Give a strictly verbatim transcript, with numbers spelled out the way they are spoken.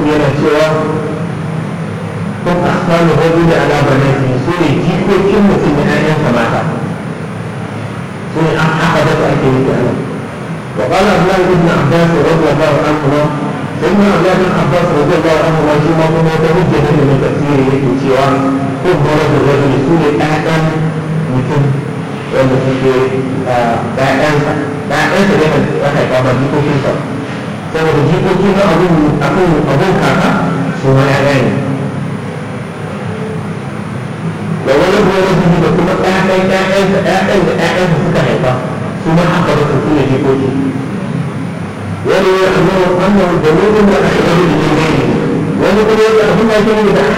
yana cewa kun asfanu hajji da alabarai su ne jikokin mutum da ƴaƴansa mata su ne an haka da ake yi da Allah wa qala Abdullah ibn Abbas radiyallahu anhu سيدنا عبد الله بن عباس رضي الله عنهما شيما كما توجه من تفسيره yake cewa kun ولد الرجل سورة أحكام mutum wanda suke ɗayansa ɗayansa ne ya haifa ba jikokinsa saboda jikoki na abin abin kaka su ma ya gane da wani wani jiki da kuma ɗayan ɗayansa ɗayan da ɗayansa suka haifa su ma haka ba su ne jikoki wani ya zama wannan dalilin da aka yi da ne wani kuma ya abin da ake yi da